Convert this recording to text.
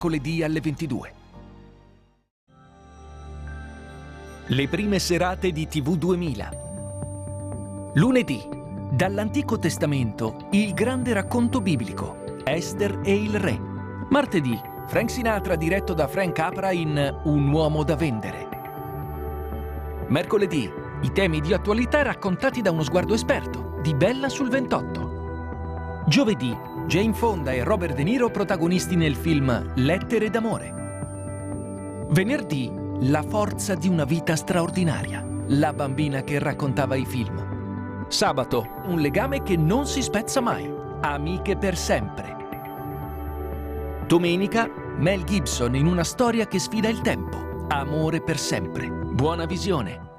mercoledì alle 22. Le prime serate di TV 2000. Lunedì, dall'Antico Testamento, il grande racconto biblico, Ester e il re. Martedì, Frank Sinatra diretto da Frank Capra in Un uomo da vendere. Mercoledì, i temi di attualità raccontati da uno sguardo esperto, di Bella sul 28. Giovedì, Jane Fonda e Robert De Niro protagonisti nel film Lettere d'amore. Venerdì, La forza di una vita straordinaria, la bambina che raccontava i film. Sabato, un legame che non si spezza mai, amiche per sempre. Domenica, Mel Gibson in una storia che sfida il tempo, amore per sempre. Buona visione.